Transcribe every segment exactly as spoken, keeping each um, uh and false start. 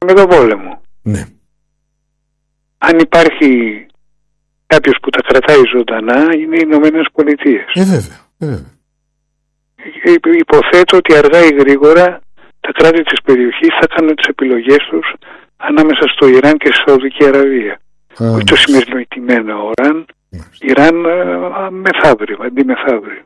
με τον πόλεμο. Ναι. Αν υπάρχει κάποιος που τα κρατάει ζωντανά, είναι οι Ηνωμένες Πολιτείες. Ε, βέβαια, ε, βέβαια. Υποθέτω ότι αργά ή γρήγορα τα κράτη της περιοχής θα κάνουν τις επιλογές τους ανάμεσα στο Ιράν και στη Σαουδική Αραβία. Όχι το σημερινό Ιράν, Ιράν μεθαύριο, αντί μεθαύριο.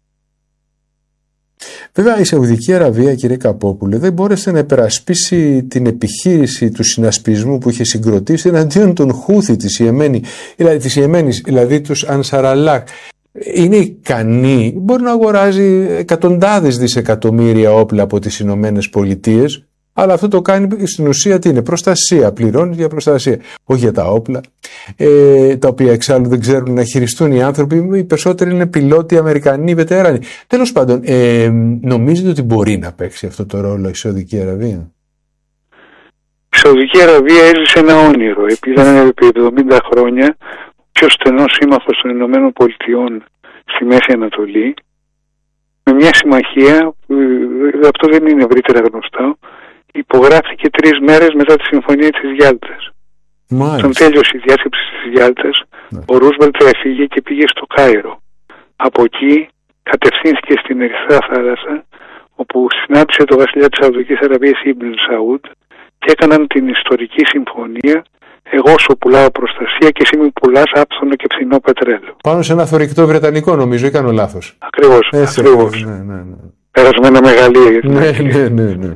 Βέβαια η Σαουδική Αραβία, κύριε Καπόπουλε, δεν μπόρεσε να υπερασπίσει την επιχείρηση του συνασπισμού που είχε συγκροτήσει εναντίον των Χούθη της Ιεμένη, δηλαδή της Ιεμένης, δηλαδή τους Ανσαραλάχ. Είναι ικανή, μπορεί να αγοράζει εκατοντάδες δισεκατομμύρια όπλα από τις Ηνωμένες Πολιτείες, αλλά αυτό το κάνει στην ουσία τι είναι, προστασία, πληρώνει για προστασία, όχι για τα όπλα, ε, τα οποία εξάλλου δεν ξέρουν να χειριστούν οι άνθρωποι, οι περισσότεροι είναι πιλότοι Αμερικανοί, βετεράνοι. Τέλος πάντων, ε, νομίζετε ότι μπορεί να παίξει αυτό το ρόλο η Σαουδική Αραβία? Η Σαουδική Αραβία έζησε ένα όνειρο, επειδή ήταν επί εβδομήντα χρόνια πιο στενός σύμμαχος των Ηνωμένων Πολιτειών στη Μέση Ανατολή, με μια συμμαχία που αυτό δεν είναι ευρύτερα γνωστό, υπογράφηκε τρεις μέρες μετά τη Συμφωνία της Γιάλτας. Όταν τέλειωσε η διάσκεψη της Γιάλτας, ναι. ο Ρούσβελτ έφυγε και πήγε στο Κάιρο. Από εκεί κατευθύνθηκε στην Ερυθρά Θάλασσα, όπου συνάντησε το βασιλιά της Σαουδικής Αραβίας Ιμπν Σαούντ και έκαναν την ιστορική συμφωνία. Εγώ σου πουλάω προστασία και εσύ μου πουλάς άφθονο και φθηνό πετρέλαιο. Πάνω σε ένα θωρηκτό βρετανικό, νομίζω, ή κάνω λάθος? Ακριβώς. Έτσι, ακριβώς. Ναι, ναι, ναι. Πέρασμένα μεγαλεία. Ναι, ναι, ναι, ναι.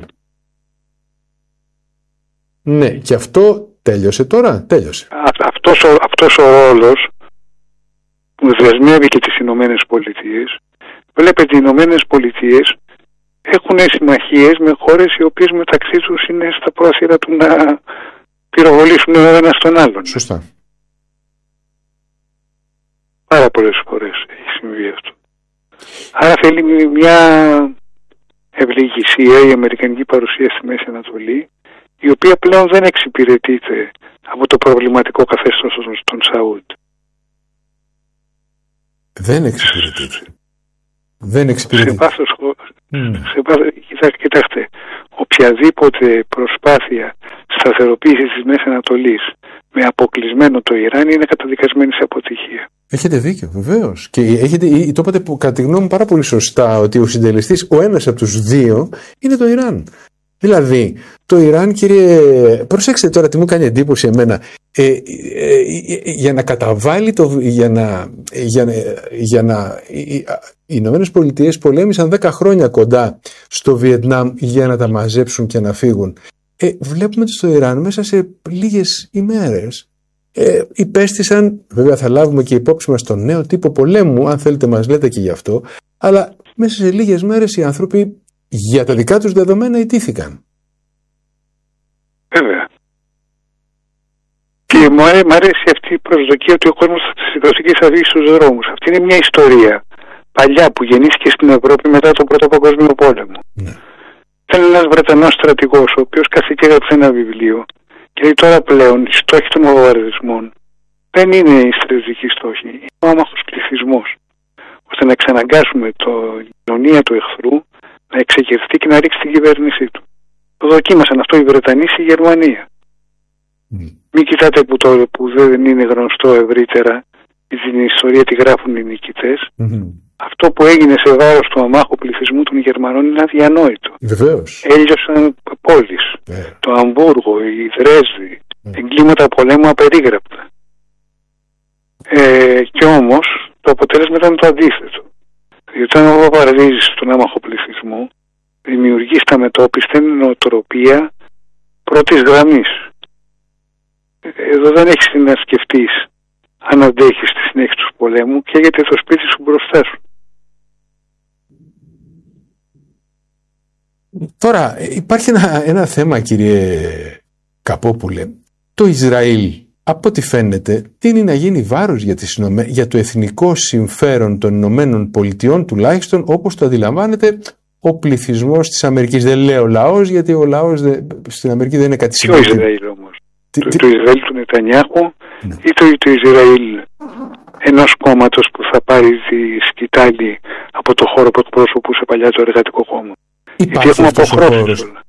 Ναι, και αυτό τέλειωσε τώρα, τέλειωσε. Α, αυτός, ο, αυτός ο ρόλος που δεσμεύει και τις Ηνωμένες Πολιτείες, βλέπετε οι Ηνωμένες Πολιτείες έχουν συμμαχίες με χώρες οι οποίες μεταξύ τους είναι στα πρόθυρα του να πυροβολήσουν ο ένας τον άλλον. Σωστά. Πάρα πολλές φορές έχει συμβεί αυτό. Άρα θέλει μια ευληγησία η αμερικανική παρουσία στη Μέση Ανατολή, η οποία πλέον δεν εξυπηρετείται από το προβληματικό καθεστώς των Σαούντ. Δεν εξυπηρετείται. Δεν εξυπηρετείται. Σε βάθος, mm. σε βάθος, κοιτάξτε, οποιαδήποτε προσπάθεια σταθεροποίησης της Μέσης Ανατολής με αποκλεισμένο το Ιράν είναι καταδικασμένη σε αποτυχία. Έχετε δίκιο, βεβαίως. Και έχετε, το είπατε που, κατά τη γνώμη μου πάρα πολύ σωστά, ότι ο συντελεστής, ο ένας από τους δύο, είναι το Ιράν. Δηλαδή, το Ιράν, κύριε, προσέξτε τώρα τι μου κάνει εντύπωση εμένα, ε, ε, ε, ε, για να καταβάλει το, για να, για, για να οι, οι Ηνωμένες Πολιτείες πολέμησαν δέκα χρόνια κοντά στο Βιετνάμ για να τα μαζέψουν και να φύγουν. Ε, βλέπουμε ότι στο Ιράν μέσα σε λίγες ημέρες ε, υπέστησαν, βέβαια θα λάβουμε και υπόψη μας τον νέο τύπο πολέμου, αν θέλετε μας λέτε και γι' αυτό, αλλά μέσα σε λίγες μέρες οι άνθρωποι για τα δικά τους δεδομένα ιτήθηκαν. Βέβαια. Και μου αρέσει αυτή η προσδοκία ότι ο κόσμος της προσδοκίας θα βγει στους δρόμους. Αυτή είναι μια ιστορία παλιά που γεννήθηκε στην Ευρώπη μετά τον Πρώτο Παγκόσμιο Πόλεμο. Ναι. Ήταν ένας Βρετανός στρατηγός, ο οποίος καθήκε έγραψε ένα βιβλίο και λέει τώρα πλέον οι στόχοι των βομβαρδισμών δεν είναι οι στρατιωτικοί στόχοι, είναι ο άμαχος πληθυσμός. Ώστε να εξαναγκάσουμε την κοινωνία του εχθρού να εξεγερθεί και να ρίξει την κυβέρνησή του. Το δοκίμασαν αυτό οι Βρετανοί στη Γερμανία. Mm. Μην κοιτάτε που, το, που δεν είναι γνωστό ευρύτερα, την ιστορία τη γράφουν οι νικητές. Mm-hmm. Αυτό που έγινε σε βάρος του αμάχου πληθυσμού των Γερμανών είναι αδιανόητο. Βεβαίως. Έλειωσαν πόλεις. Yeah. Το Αμβούργο, η Δρέσδη, yeah. εγκλήματα πολέμου απερίγραπτα. Ε, και όμως το αποτέλεσμα ήταν το αντίθετο. Διότι όταν βομβαρδίζεις τον άμαχο πληθυσμό, δημιουργεί στα μετώπιστα νοοτροπία πρώτης γραμμής. Εδώ δεν έχεις να σκεφτείς αν αντέχεις τη συνέχεια του πολέμου και γιατί το σπίτι σου μπροστά σου. Τώρα υπάρχει ένα, ένα θέμα, κύριε Καπόπουλε. Το Ισραήλ, από ό,τι φαίνεται, τείνει να γίνει βάρος για, τις, για το εθνικό συμφέρον των Ηνωμένων Πολιτειών, τουλάχιστον όπως το αντιλαμβάνεται ο πληθυσμός της Αμερικής. Δεν λέω λαός, γιατί ο λαός δε, στην Αμερική δεν είναι κάτι σημαντικό. Ποιο Ισραήλ όμως? Τι, το, τι... το Ισραήλ του Νετανιάχου ναι. ή το, το Ισραήλ ενός κόμματος που θα πάρει τη σκητάλη από το χώρο που εκπροσωπούσε παλιά το Εργατικό Κόμμα? Υπάρχει αυτός ο χώρος.